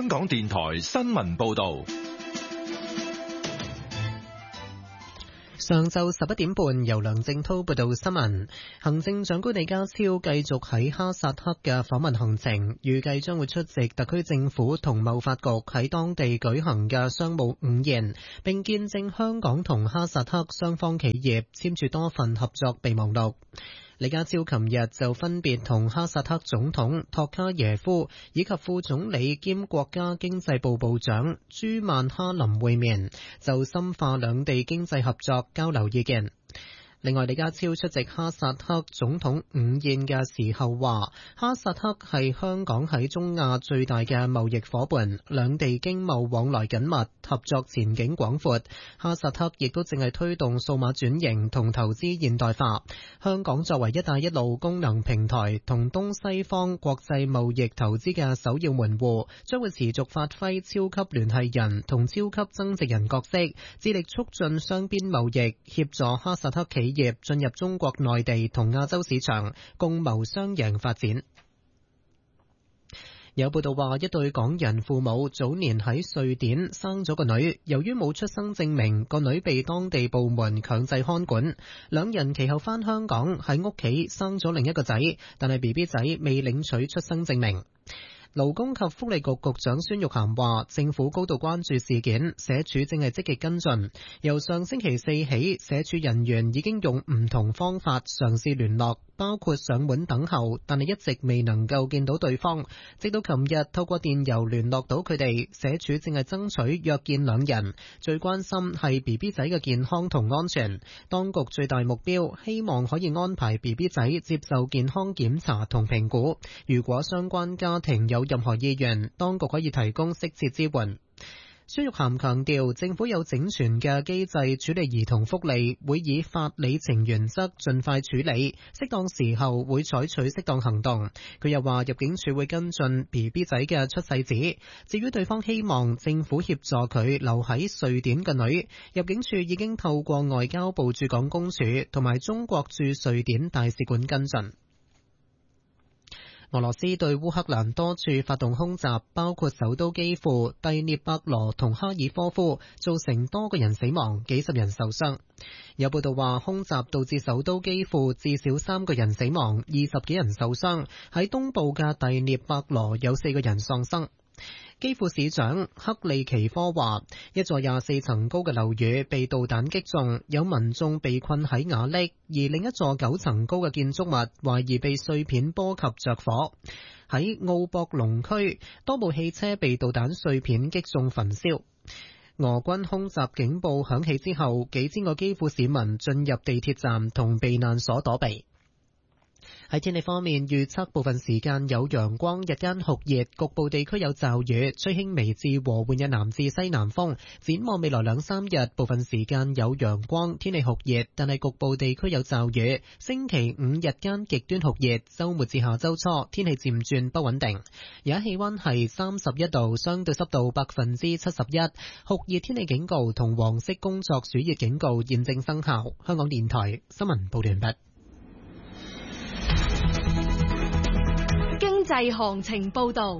香港電台新聞報道。 上晝11點半，由梁正濤報道新聞。行政長官李家超繼續喺哈薩克嘅訪問行程，預計將會出席特區政府同貿發局喺當地舉行嘅商務午宴，並見證香港同哈薩克雙方企業簽署多份合作備忘錄。李家超琴日就分別同哈薩克總統托卡耶夫以及副總理兼國家經濟部部長朱曼哈林會面，就深化兩地經濟合作交流意見。另外，李家超出席哈薩克總統午宴嘅時候話，哈薩克係香港喺中亞最大嘅貿易夥伴，兩地經貿往來緊密，合作前景廣闊。哈薩克亦都正係推動數碼轉型同投資現代化。香港作為一帶一路功能平台同東西方國際貿易投資嘅首要門戶，將會持續發揮超級聯繫人同超級增值人角色，致力促進雙邊貿易，協助哈薩克企業進入中國內地同亞洲市場，共謀雙贏發展。有報道話，一對港人父母早年喺瑞典生咗個女，由於冇出生證明，個女被當地部門強制看管。兩人其後返香港喺屋企生咗另一個仔，但係 BB 仔未領取出生證明。勞工及福利局局長孫玉菡話，政府高度關注事件，社署正係積極跟進。由上星期四起，社署人員已經用唔同方法嘗試聯絡，包括上門等候，但係一直未能夠見到對方。直到琴日透過電郵聯絡到佢哋，社署正係爭取約見兩人。最關心係 BB 仔嘅健康同安全。當局最大目標希望可以安排 BB 仔接受健康檢查同評估。如果相關家庭有任何意願，當局可以提供適切支援。孫玉菡強調，政府有整全嘅機制處理兒童福利，會以法理情原則盡快處理，適當時候會採取適當行動。佢又話，入境處會跟進 BB 仔嘅出世紙。至於對方希望政府協助佢留喺瑞典嘅女，入境處已經透過外交部駐港公署同埋中國駐瑞典大使館跟進。俄羅斯對烏克蘭多處發動空襲，包括首都基輔、第聶伯羅同哈爾科夫，造成多個人死亡，幾十人受傷。有報道話，空襲導致首都基輔至少3個人死亡，20幾人受傷。喺東部嘅第聶伯羅有4個人喪生。基輔市長克利奇科話，一座24層高嘅樓宇被導彈擊中，有民眾被困喺瓦礫，而另一座9層高嘅建築物懷疑被碎片波及着火。喺奧博龍區，多部汽車被導彈碎片擊中焚燒。俄軍空襲警報響起之後，幾千個基輔市民進入地鐵站同避難所躲避。喺天氣方面，預測部分時間有陽光，日間酷熱，局部地區有驟雨，吹輕微至和緩嘅南至西南風。展望未來2-3日，部分時間有陽光，天氣酷熱，但係局部地區有驟雨。星期5日間極端酷熱，週末至下週初天氣漸轉不穩定。而家氣溫係31度，相對濕度71%，酷熱天氣警告同黃色工作暑熱警告現正生效。香港電台新聞報道完畢。 經濟行情報道。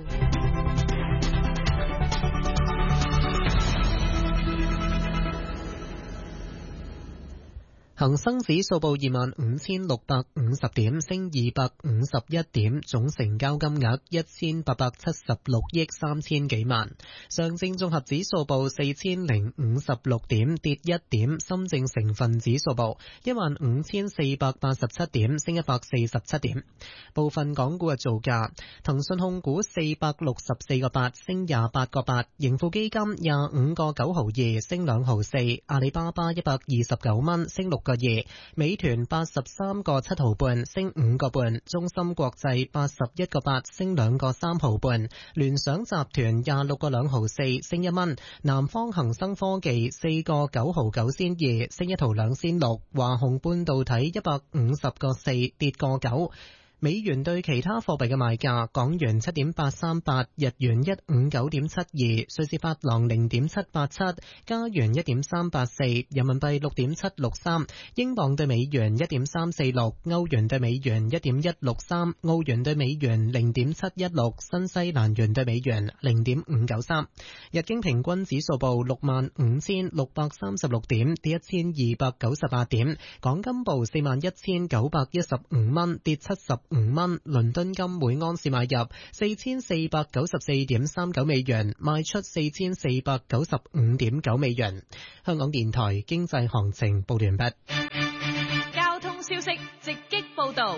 恒生指數報25,650點，升251點，總成交金額1876億3000幾萬。上證綜合指數報4056點，跌1點。深證成分指數報15487點，升147點。部分港股嘅造價：騰訊控股464個8，升28個8；盈富基金25個9毫2，升2毫4；阿里巴巴129蚊，升6個2；美團83個7毫半，升5個半；中芯國際81個8，升2個3毫半；聯想集團26個2毫4，升1蚊；南方恒生科技4個9毫9仙2，升1毫2仙6；華虹半導體150個4，跌個9。 美元對其他貨幣嘅賣價：港元7.838，日元159.72，瑞士法郎0.787，加元1.384，人民幣6.763，英鎊對美元1.346，歐元對美元1.163，澳元對美元0.716，新西蘭元對美元0.593。日經平均指數報65,636點，跌1298點。港金報41,915蚊，跌75蚊。倫敦金每盎司買入4494.39美元，賣出4495.9美元。香港電台經濟行情報完畢。 交通消息直擊報道。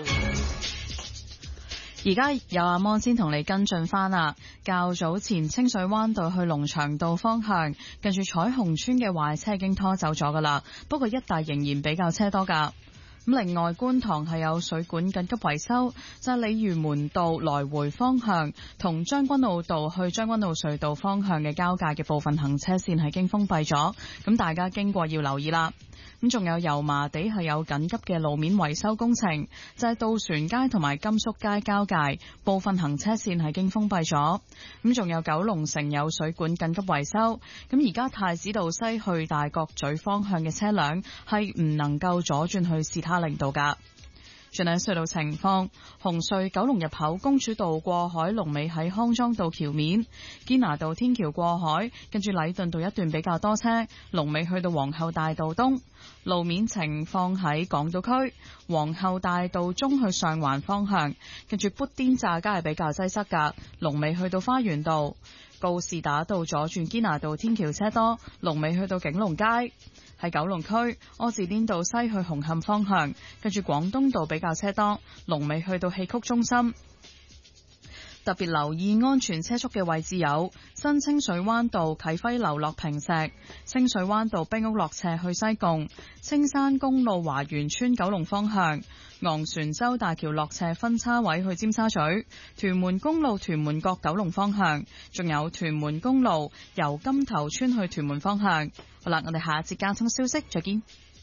而家有阿摩先同你跟進翻啦。較早前清水灣道去龍翔道方向，近住彩虹村嘅壞車已經拖走咗噶啦，不過一帶仍然比較車多噶。咁另外，觀塘係有水管緊急維修，就係鯉魚門道來回方向同將軍澳道去將軍澳隧道方向嘅交界嘅部分行車線係經封閉咗，咁大家經過要留意啦。咁仲有油麻地係有緊急嘅路面維修工程，就係渡船街同埋甘肅街交界部分行車線係經封閉咗。咁仲有九龍城有水管緊急維修，咁而家太子道西去大角咀方向嘅車輛係唔能夠左轉去士他令道噶。轉睇隧道情況，紅隧九龍入口公主道過海龍尾喺康莊道橋面，堅拿道天橋過海跟住禮頓道一段比較多車，龍尾去到皇后大道東。路面情況喺港島區皇后大道中去上環方向，跟住砵甸乍街係比較擠塞噶，龍尾去到花園道。告士打道左轉堅拿道天橋車多，龍尾去到景隆街。喺九龍區柯士甸道西去紅磡方向，跟住廣東道比較車多，龍尾去到戲曲中心。特別留意安全車速嘅位置有新清水灣道啟輝樓落坪石、清水灣道冰屋落斜去西貢、青山公路華園村九龍方向、昂船洲大橋落斜分叉位去尖沙咀、屯門公路屯門角九龍方向，仲有屯門公路由金頭村去屯門方向。好啦，我哋下一節交通消息再見。